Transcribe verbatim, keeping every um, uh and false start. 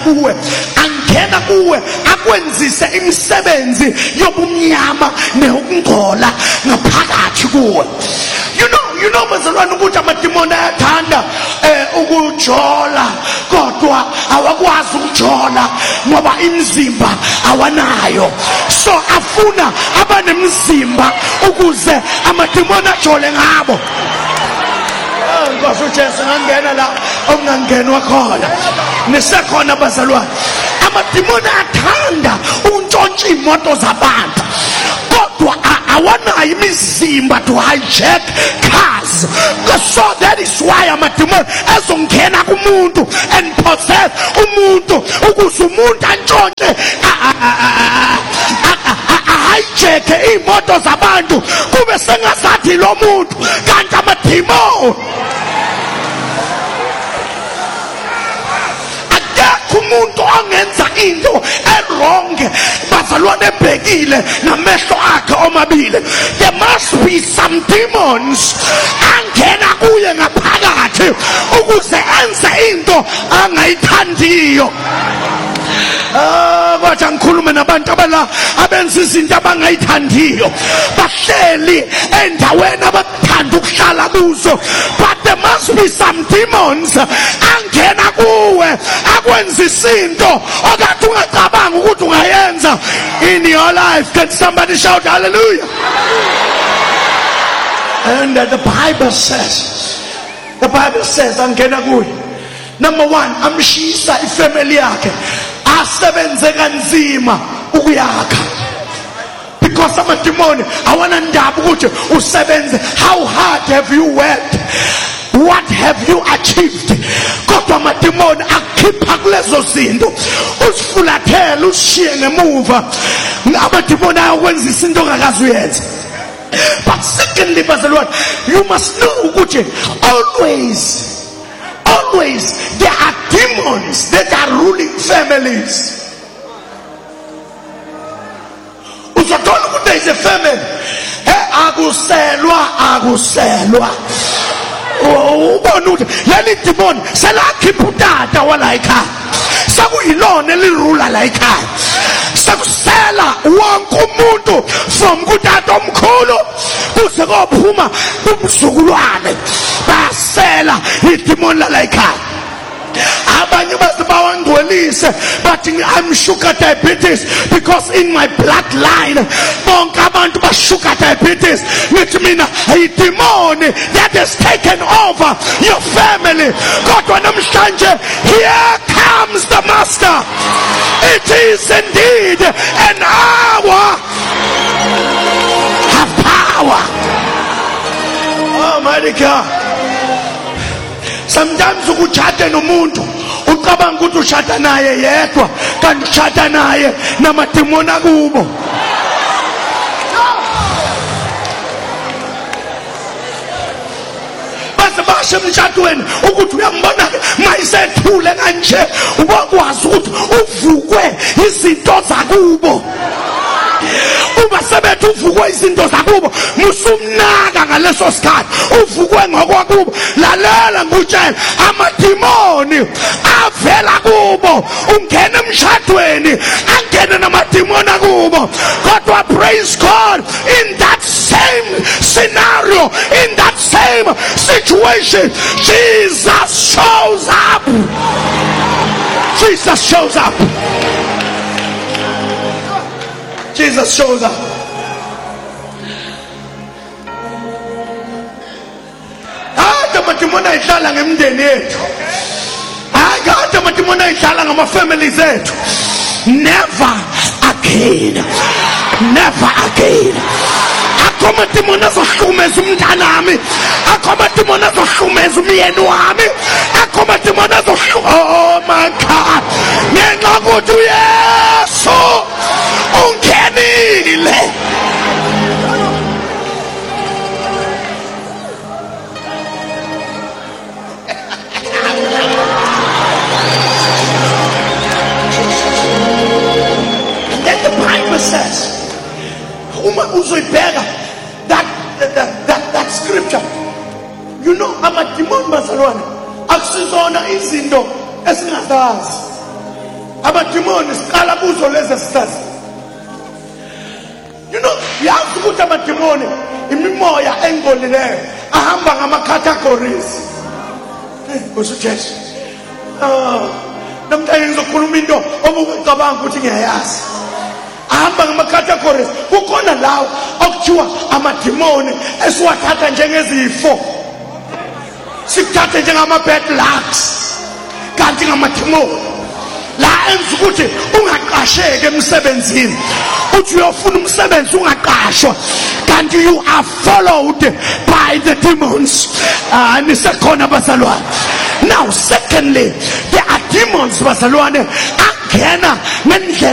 kuwe angena kuwe akwenzise imisebenzi yobumnyama neokungcola ngaphakathi kuwe. You know, you know bazalwane ukuthi amadimoni ayathanda eh ukujola kodwa awakwazi ukujola ngoba imizimba awanayo. So afuna abanemizimba ukuze amadimoni ajole ngabo. Nkosi uJesu ngangena la okungangenwa khona. Nisekhona bazalwane. Amadimoni athanda ukuntshontsha imoto zabantu. Kodwa awanayo imizimba to hijack cars. So that is why amadimoni azongena kumuntu and possess umuntu ukuze umuntu antshontshe hijack imoto zabantu kube sengazathi lo muntu kanti amadimoni umuntu ongenza into e-wrong bazalwane ebhekile namehlo akhe omabili. There must be some demons angena kuye ngaphakathi ukuze enze into angayithandiyo. Ah, kodwa ngikhuluma nabantu abala abenza izinto abangayithandiyo bahleli endaweni abathanda ukuhlala kuzo, but there must be some demons angena kuwe akwenza izinto okade ungacabanga ukuthi ungayenza in your life. Can somebody shout hallelujah? And uh, the Bible says, the Bible says angena kuwe. Number one, amshisa ifamily yakhe asebenze kanzima ukuyakha. Because amadimoni awana ndaba ukuthi usebenze. How hard have you worked? What have you achieved? Kodwa amadimoni akhipha kulezo zinto usifulathela ushiye ngemuva. Amadimoni ayakwenza izinto ongakazi uyenze. But secondly, bazalwane, you must know ukuthi always Always there are demons that are ruling families. Uzothola ukuthi there is a family. Eh akuselwa akuselwa. Ubona ukuthi leli demon selakhipha utata wala ekhaya. Sakuyilona elirula la ekhaya. Sakusela wonke umuntu from kutata omkhulu kuze kophuma umzukulwane basela idemon la ekhaya. Abanye basibawangcolise but I'm sugar diabetes because in my bloodline bonke abantu ba sugar diabetes. Which means a demon that has taken over your family. Kodwa namhlanje here comes the master. It is indeed an hour of power. Oh my God. Sometimes ukuchata nomuntu ucabanga ukuthi ushada naye yedwa kanti ushada naye namademoni akubo. Basebashe emshadweni ukuthi uyambona mayisethule kanje ubakwazi ukuthi uvukwe izinto zakubo. Uma sebethu uvukwe izinto zakubo musumnaka ngaleso sikhathi uvukwe ngokwakubo. Lalela ngutshela amadimoni avela kubo ungena emshadweni angena namadimoni akubo. Kodwa praise God, in that same scenario, in that same situation, Jesus shows up. Jesus shows up. Jesus shows up. Hata matimona ihlala ngemndeni yethu. Hata matimona ihlala ngama-family zethu. Never again. Never again. Akho matimona azohlumeza umntanami. Akho matimona azohlumeza umyeni wami. Akho matimona azohlumeza. Oh my God. Ngenxa ukuthi uYesu ungenile. And then the Bible says, uma uzoibheka that that that that scripture, you know, amadimoni bazalwane akusizona izinto esingazazi. amadimoni siqala kuzo lezi sisazi. You know, yazi ukuthi amadimoni imimoya engolileyo ahamba ngama categories. Kusho Jesu. Ah, namhlanje ngizokhuluma into obucabanga ukuthi ngiyayazi. Ahamba ngama categories. Kukhona lawo okuthiwa amadimoni esiwathatha njengezifo. Sikuthathe njengama bad lucks. Kanti ngamadimoni la enza ukuthi ungaqasheke emsebenzini, uthi uyofuna umsebenzi ungaqashwa, kanti you are followed by the demons. Ah, nisekhona bazalwane. Now secondly, there are demons bazalwane angena ngendlela